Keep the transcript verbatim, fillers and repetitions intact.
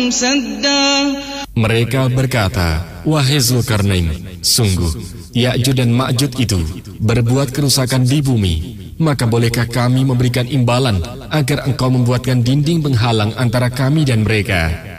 Mereka berkata, wahai Zulkarnain, sungguh Ya'juj dan Ma'juj itu berbuat kerusakan di bumi. Maka bolehkah kami memberikan imbalan agar engkau membuatkan dinding penghalang antara kami dan mereka?